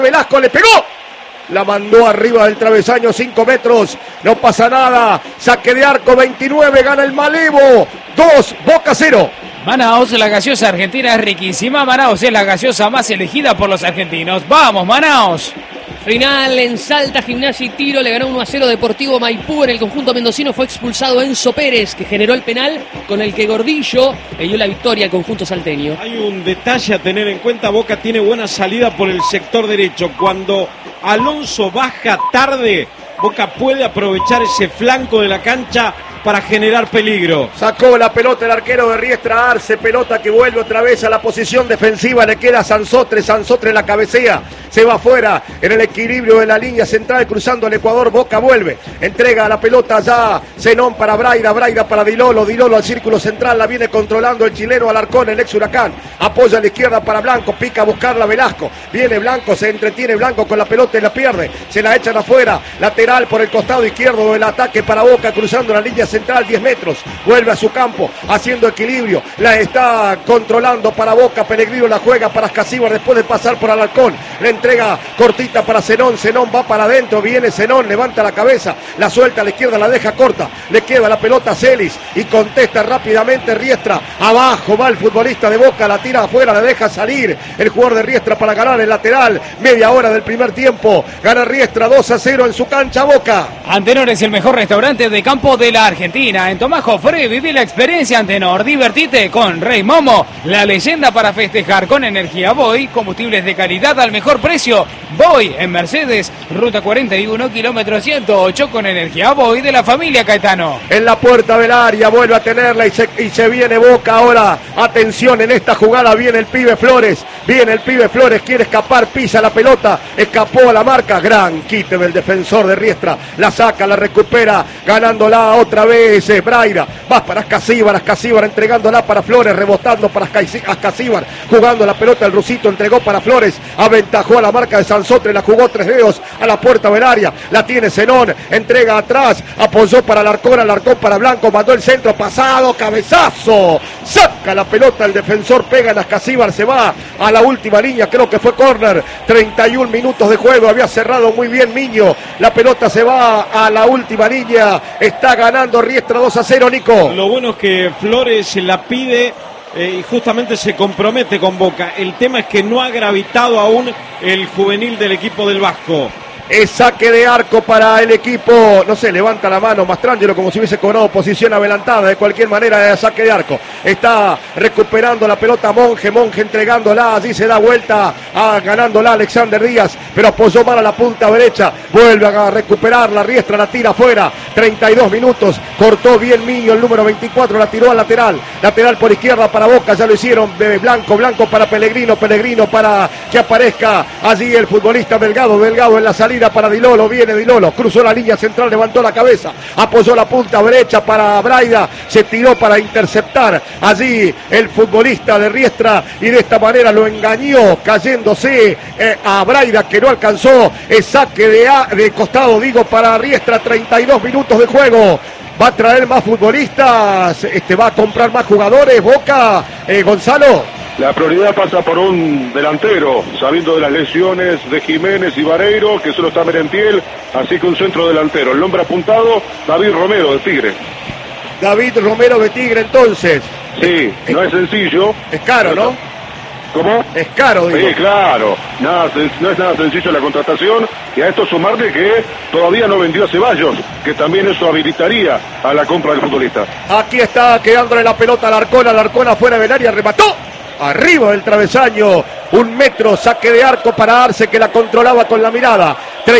Velasco le pegó. La mandó arriba del travesaño, 5 metros, no pasa nada. Saque de arco, 29, gana el Malevo. 2, Boca 0. Manaos, la gaseosa argentina es riquísima. Manaos es la gaseosa más elegida por los argentinos. ¡Vamos, Manaos! Final en Salta, Gimnasia y Tiro, le ganó 1-0 Deportivo Maipú. En el conjunto mendocino fue expulsado Enzo Pérez, que generó el penal con el que Gordillo le dio la victoria al conjunto salteño. Hay un detalle a tener en cuenta, Boca tiene buena salida por el sector derecho. Cuando Alonso baja tarde, Boca puede aprovechar ese flanco de la cancha para generar peligro. Sacó la pelota el arquero de Riestra Arce, pelota que vuelve otra vez a la posición defensiva, le queda Sansotre, Sansotre la cabecea, se va afuera en el equilibrio de la línea central, cruzando el Ecuador, Boca vuelve, entrega la pelota ya, Zenón para Braida, Braida para Dilolo, Dilolo al círculo central, la viene controlando el chileno Alarcón, el ex Huracán, apoya a la izquierda para Blanco, pica a buscarla Velasco, viene Blanco, se entretiene Blanco con la pelota y la pierde, se la echan afuera, lateral por el costado izquierdo del ataque para Boca, cruzando la línea central, 10 metros, vuelve a su campo, haciendo equilibrio, la está controlando para Boca, Pellegrino la juega para Escasíbar después de pasar por Alarcón, le entrega cortita para Zenón, Zenón va para adentro, viene Zenón, levanta la cabeza, la suelta a la izquierda, la deja corta, le queda la pelota a Celis y contesta rápidamente Riestra, abajo va el futbolista de Boca, la tira afuera, la deja salir el jugador de Riestra para ganar el lateral, media hora del primer tiempo, gana Riestra 2-0 en su cancha Boca. Antenor es el mejor restaurante de campo de la Argentina. En Tomás Jofré viví la experiencia Antenor. Divertite con Rey Momo, la leyenda para festejar con energía Boy, combustibles de calidad al mejor precio. Boy en Mercedes, ruta 41, kilómetro 108 con energía Boy de la familia Caetano. En la puerta del área vuelve a tenerla y se viene Boca ahora. Atención, en esta jugada viene el pibe Flores. Viene el pibe Flores, quiere escapar, pisa la pelota, escapó a la marca. Gran quite del defensor de Riestra. La saca, la recupera, ganándola otra vez Braida. Va para Ascasíbar, Ascasíbar entregándola para Flores, rebotando para Ascasíbar, jugando la pelota el rusito, entregó para Flores, aventajó a la marca de Sansotre, la jugó 3 dedos a la puerta del área, la tiene Zenón, entrega atrás, apoyó para Alarcón para Blanco, mandó el centro, pasado, cabezazo, saca la pelota el defensor, pega en Ascasíbar, se va a la última línea, creo que fue córner, 31 minutos de juego, había cerrado muy bien Miño, la pelota se va a la última línea, está ganando Riestra 2-0, Nico. Lo bueno es que Flores la pide y justamente se compromete con Boca. El tema es que no ha gravitado aún el juvenil del equipo del Vasco. Es saque de arco para el equipo, no sé, levanta la mano Mastrangelo como si hubiese cobrado posición adelantada, de cualquier manera saque de arco. Está recuperando la pelota Monje entregándola, allí se da vuelta, ganándola Alexander Díaz, pero apoyó mal a la punta derecha, vuelve a recuperar la Riestra, la tira afuera, 32 minutos, cortó bien Miño, el número 24, la tiró al lateral por izquierda para Boca, ya lo hicieron, Blanco para Pellegrino para que aparezca allí el futbolista Delgado en la salida para Dilolo, viene Dilolo, cruzó la línea central, levantó la cabeza, apoyó la punta derecha para Braida, se tiró para interceptar allí el futbolista de Riestra y de esta manera lo engañó, cayéndose a Braida que no alcanzó, el saque de costado, para Riestra, 32 minutos de juego. Va a traer más futbolistas, va a comprar más jugadores, Boca, Gonzalo. La prioridad pasa por un delantero, sabiendo de las lesiones de Jiménez y Vareiro, que solo está Merentiel, así que un centro delantero. El nombre apuntado, David Romero de Tigre. David Romero de Tigre, entonces. Sí, no es sencillo. Es caro, ¿no? ¿Cómo? Es caro, digo. Sí, claro. No es nada sencillo la contratación. Y a esto sumarle que todavía no vendió a Ceballos, que también eso habilitaría a la compra del futbolista. Aquí está quedándole la pelota a Alarcón afuera del área, remató. Arriba del travesaño, 1 metro, saque de arco para Arce que la controlaba con la mirada.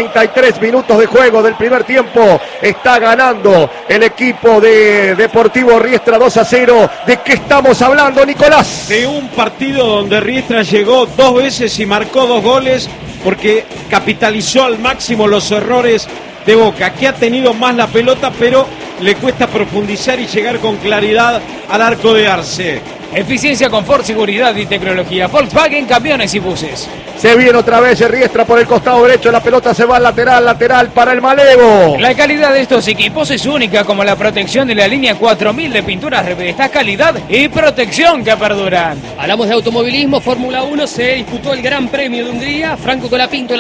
33 minutos de juego del primer tiempo, está ganando el equipo de Deportivo Riestra 2-0. ¿De qué estamos hablando, Nicolás? De un partido donde Riestra llegó 2 veces y marcó 2 goles porque capitalizó al máximo los errores de Boca, que ha tenido más la pelota pero le cuesta profundizar y llegar con claridad al arco de Arce. Eficiencia, confort, seguridad y tecnología. Volkswagen Camiones y Buses. Se viene otra vez Riestra por el costado derecho. La pelota se va al lateral, lateral para el Malevo. La calidad de estos equipos es única, como la protección de la línea 4000 de pinturas Revesta, calidad y protección que perduran. Hablamos de automovilismo, Fórmula 1, se disputó el Gran Premio de Hungría. Franco Colapinto